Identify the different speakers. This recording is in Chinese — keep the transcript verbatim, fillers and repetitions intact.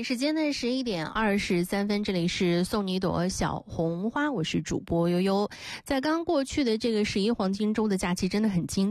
Speaker 1: 时间呢十一点二十三分，这里是送你一朵小红花，我是主播悠悠。在刚过去的这个十一黄金周的假期真的很精